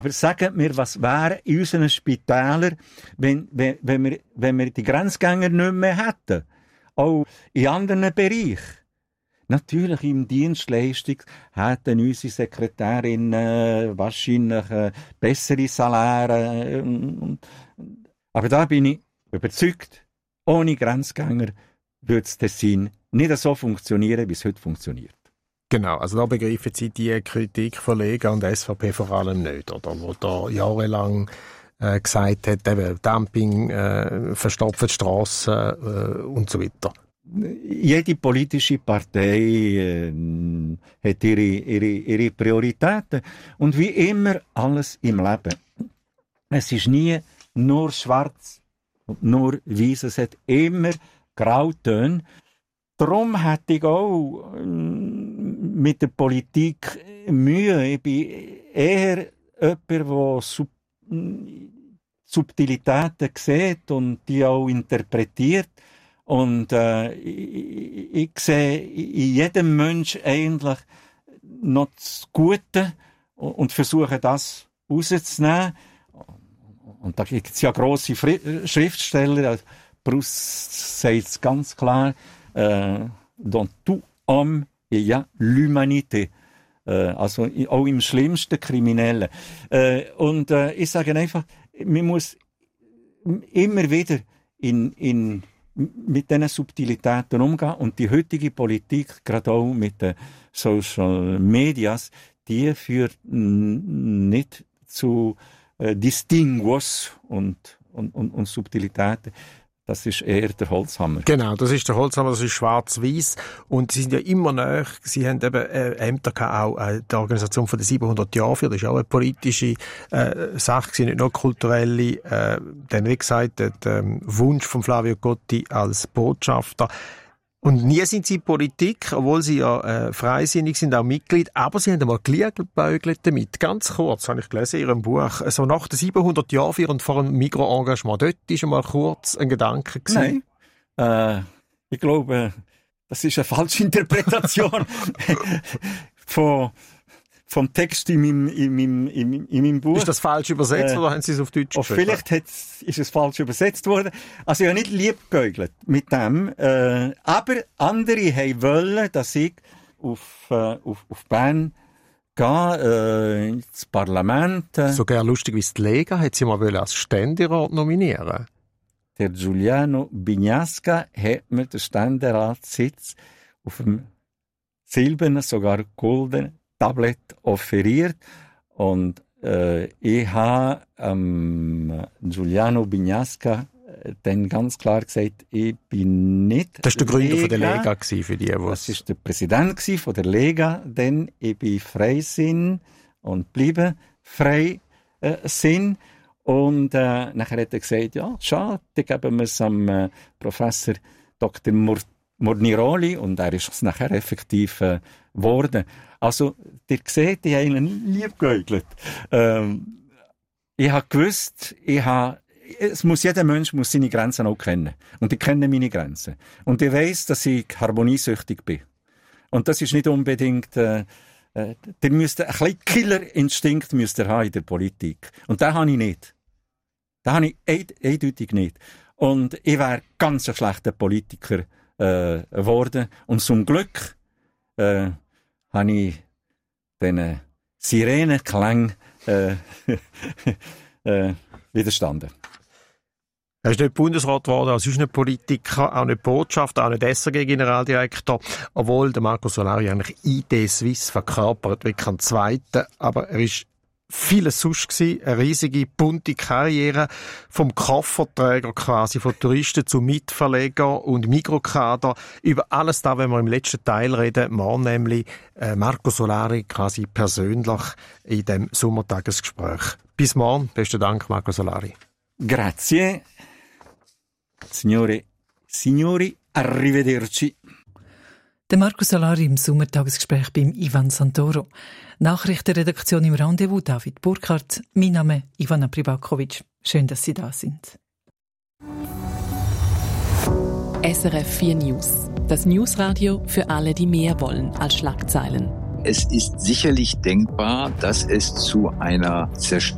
Aber sagt mir, was wäre in unseren Spitälern, wenn wir die Grenzgänger nicht mehr hätten? Auch in anderen Bereichen. Natürlich im Dienstleistung hätten unsere Sekretärinnen wahrscheinlich bessere Saläre. Aber da bin ich überzeugt, ohne Grenzgänger würde das Tessin nicht so funktionieren, wie es heute funktioniert. Genau, also da begreifen Sie die Kritik von Lega und SVP vor allem nicht, oder? Wo da jahrelang gesagt hat, eben Dumping, verstopfte Strassen und so weiter. Jede politische Partei hat ihre Prioritäten. Und wie immer alles im Leben. Es ist nie nur schwarz und nur weiß. Es hat immer Grautöne. Darum hätte ich auch mit der Politik Mühe. Ich bin eher jemand, der Subtilitäten sieht und die auch interpretiert. Und ich sehe in jedem Mensch eigentlich noch das Gute und versuche das rauszunehmen. Und da gibt es ja grosse Schriftsteller. Proust sagt es ganz klar, dans tout homme il y a l'humanité. Also auch im schlimmsten Kriminellen. Und ich sage einfach, man muss immer wieder mit diesen Subtilitäten umgehen. Und die heutige Politik, gerade auch mit den Social Medias, die führt nicht zu Distinguos und Subtilitäten. Das ist eher der Holzhammer. Genau, das ist der Holzhammer, das ist schwarz-weiß. Und sie sind ja immer näher. Sie haben eben Ämter gehabt, auch die Organisation von den 700 Jahren für. Das ist auch eine politische Sache, nicht nur kulturelle. Dann, wie gesagt, der Wunsch von Flavio Cotti als Botschafter. Und nie sind sie in Politik, obwohl sie ja freisinnig sind, auch Mitglied. Aber sie haben einmal geliebäugelt damit. Ganz kurz, habe ich gelesen in Ihrem Buch. So nach den 700 Jahren für und vor einem Migros-Engagement. Dort war einmal kurz ein Gedanke gewesen. Nein. Ich glaube, das ist eine falsche Interpretation vom Text in meinem Buch. Ist das falsch übersetzt oder haben Sie es auf Deutsch geschrieben? Vielleicht ist es falsch übersetzt worden. Also ich habe nicht liebgeäugelt mit dem. Aber andere wollten, dass ich auf Bern gehe, ins Parlament. Sogar lustig wie die Lega hat sie mal als Ständerat nominieren. Der Giuliano Bignasca hat mir den Ständeratssitz auf dem silbernen, sogar goldenen Tablet offeriert und ich habe Giuliano Bignasca dann ganz klar gesagt, ich bin nicht Das war der Gründer von der Lega für die. Das war der Präsident von der Lega, denn ich bin Freisinn und bleibe Freisinn. Und nachher hat er gesagt, ja, schade, dann geben wir es am Professor Dr. Morniroli und er ist es nachher effektiv geworden. Also, ihr seht, ich habe ihn liebgeäugelt. Ich habe gewusst, jeder Mensch muss seine Grenzen auch kennen. Und ich kenne meine Grenzen. Und ich weiss, dass ich harmoniesüchtig bin. Und das ist nicht unbedingt, ihr müsst ein bisschen Killerinstinkt haben in der Politik. Und den habe ich nicht. Den habe ich eindeutig nicht. Und ich wäre ganz ein schlechter Politiker geworden. Und zum Glück habe ich diesen Sirenenklang widerstanden. Er ist nicht Bundesrat geworden, er ist nicht Politiker, auch nicht Botschafter, auch nicht SRG-Generaldirektor, obwohl der Marco Solari eigentlich ID Suisse verkörpert wie kein Zweiter, aber er ist vieles sonst gewesen, eine riesige, bunte Karriere, vom Kofferträger quasi, von Touristen zu Mitverleger und Mikrokader, über alles da, wenn wir im letzten Teil reden, morgen nämlich Marco Solari quasi persönlich in dem Sommertagesgespräch. Bis morgen, besten Dank, Marco Solari. Grazie, signori, arrivederci. Der Marco Solari im Sommertagesgespräch beim Ivan Santoro. Nachrichtenredaktion im Rendezvous, David Burkhardt. Mein Name Ivana Pribakovic. Schön, dass Sie da sind. SRF 4 News. Das Newsradio für alle, die mehr wollen als Schlagzeilen. Es ist sicherlich denkbar, dass es zu einer Zerstörung